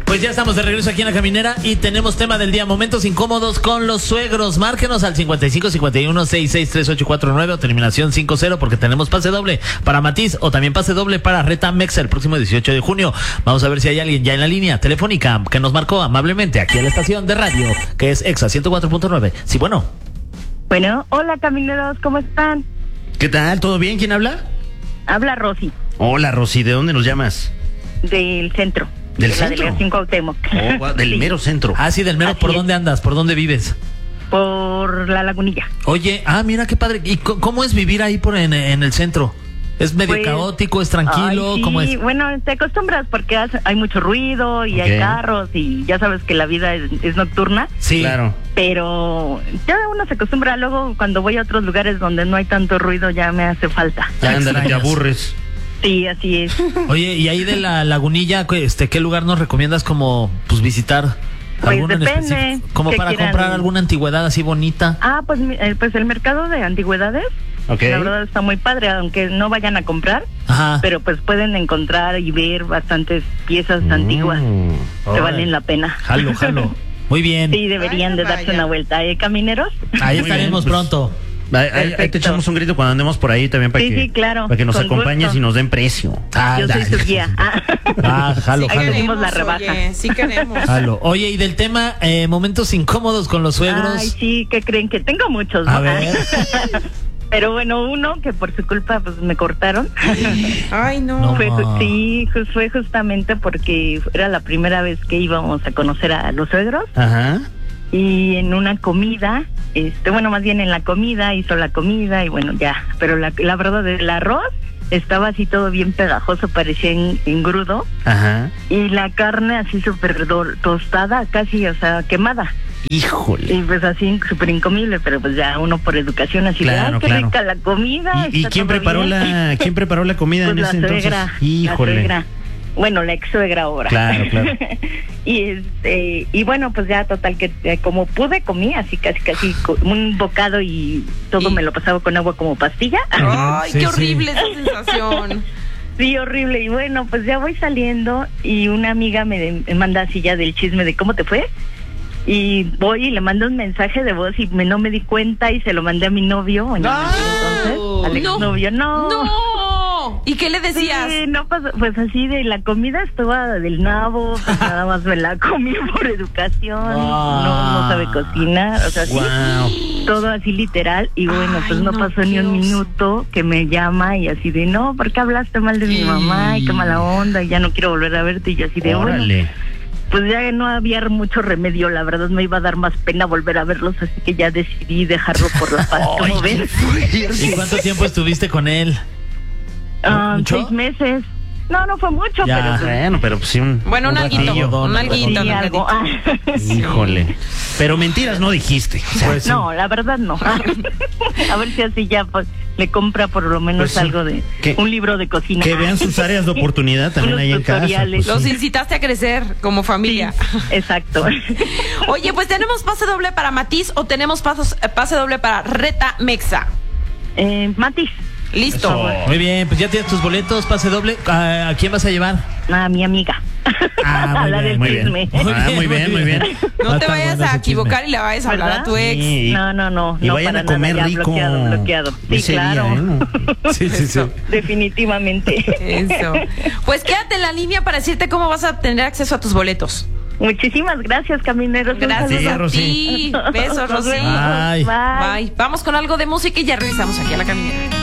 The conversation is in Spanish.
Pues ya estamos de regreso aquí en La Caminera y tenemos tema del día, momentos incómodos con los suegros. Márquenos al 5551-663849 o terminación 50 porque tenemos pase doble para Matiz o también pase doble para Reta Mexa el próximo 18 de junio. Vamos a ver si hay alguien ya en la línea telefónica que nos marcó amablemente aquí en la estación de radio que es Exa 104.9. Sí, bueno. Bueno, hola camineros, ¿cómo están? ¿Qué tal? ¿Todo bien? ¿Quién habla? Habla Rosy, Hola, Rosy. ¿De dónde nos llamas? del centro. ¿Del de centro? La delegación Cuauhtémoc. Del Sí, mero centro. Ah, sí, del mero. Así ¿Por es. dónde andas? ¿Por dónde vives? Por la Lagunilla. Oye, mira qué padre. ¿Y cómo es vivir ahí en el centro? ¿Es medio Pues, caótico? ¿Es tranquilo? Ay, sí, ¿Cómo es? bueno, te acostumbras porque hay mucho ruido y Ok. hay carros y ya sabes que la vida es nocturna, Sí. Claro. pero ya uno se acostumbra. Luego cuando voy a otros lugares donde no hay tanto ruido ya me hace falta. Ya ándale, te extrañas. aburres. Sí, así es. Oye, y ahí de la Lagunilla, ¿qué lugar nos recomiendas como visitar? Pues ¿Alguno en depende, específico? Como que para quieran. comprar alguna antigüedad así bonita. Pues el mercado de antigüedades, Ok. la verdad está muy padre, aunque no vayan a comprar, Ajá. pero pues pueden encontrar y ver bastantes piezas antiguas que órale. valen la pena. Jalo. Muy bien. Sí, deberían de darse una vuelta, camineros. Ahí Muy estaremos bien, pues, pronto. Ahí te Perfecto. echamos un grito cuando andemos por ahí también para Sí, que, sí, claro, para que nos con acompañes gusto. y nos den precio. Yo soy su guía. Jalo. Ahí tenemos la queremos, rebaja. oye, sí queremos. Jalo. Oye, y del tema, momentos incómodos con los suegros. Ay, sí, ¿qué creen? Que tengo muchos, A ¿no? ver. Pero bueno, uno que por su culpa pues me cortaron. Ay, no. No. Fue justamente porque era la primera vez que íbamos a conocer a los suegros. Ajá. Y en una comida, más bien en la comida, hizo la comida y bueno, ya. Pero la verdad, el arroz estaba así todo bien pegajoso, parecía engrudo. Ajá. Y la carne así súper tostada, casi, o sea, quemada. Híjole. Y pues así, súper incomible, pero pues ya uno por educación así Claro, de, qué claro. rica la comida. ¿Y está quién todo preparó bien. quién preparó la comida Pues en la ese entonces? suegra, Híjole. la suegra. Bueno, la ex suegra ahora. Claro. y bueno, pues ya total que como pude comí así casi un bocado y todo me lo pasaba con agua como pastilla. Ay, Sí, qué sí. horrible esa sensación. Sí, horrible. Y bueno, pues ya voy saliendo y una amiga me manda así ya del chisme de cómo te fue. Y voy y le mando un mensaje de voz y no me di cuenta y se lo mandé a mi novio. Entonces, al exnovio. No. ¿Y qué le decías? Sí, no pasó, pues así de la comida estaba del nabo, pues nada más me la comí por educación, no sabe cocinar, o sea, sí, Wow. todo así literal, y bueno, pues Ay, no no, pasó ni qué un oso. minuto que me llama y así de, no, ¿por qué hablaste mal de mi mamá? Y qué mala onda, y ya no quiero volver a verte, y yo así de, bueno, Órale. pues ya no había mucho remedio, la verdad me iba a dar más pena volver a verlos, así que ya decidí dejarlo por la paz, ¿cómo ven? ¿Y cuánto tiempo estuviste con él? ¿Mucho? 6 meses. No fue mucho, Ya. pero pues, Bueno, pero pues sí Bueno, un ratillo. alguito. Un alguito. sí, un algo. alguito. Híjole. Pero mentiras no dijiste. O sea, Pues sí. No, la verdad no. A ver si así ya pues, le compra por lo menos Pues sí. algo de Que- un libro de cocina. que vean sus áreas de oportunidad también Unos ahí en casa. tutoriales. pues, Los sí. incitaste a crecer como familia. Exacto. Oye, pues tenemos pase doble para Matiz o tenemos pase doble para Reta Mexa. Matiz, Listo. Eso. Muy bien, pues ya tienes tus boletos, pase doble. ¿A quién vas a llevar? a mi amiga. Muy La bien, del muy bien. chisme. Muy bien. No Va te estar vayas bueno a ese equivocar chisme. y le vayas a hablar ¿Verdad? a tu ex. Sí. No. Y vayan para a comer nada, ya rico. bloqueado. Sí, ese claro. día, ¿eh? Sí. Definitivamente. Eso. Pues quédate en la línea para decirte cómo vas a tener acceso a tus boletos. Muchísimas gracias, camineros. Un Gracias saludo. a Rosy. ti. Besos, Nos Rosy. vemos. Bye. Bye. Bye. Vamos con algo de música y ya regresamos aquí a La Caminera.